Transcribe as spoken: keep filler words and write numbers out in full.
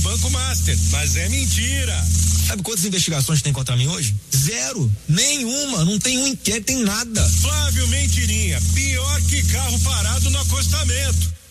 Banco Master, mas é mentira. Sabe quantas investigações tem contra mim hoje? Zero. Nenhuma. Não tem um inquérito, tem nada. Flávio Mentirinha, pior que carro parado no acostamento.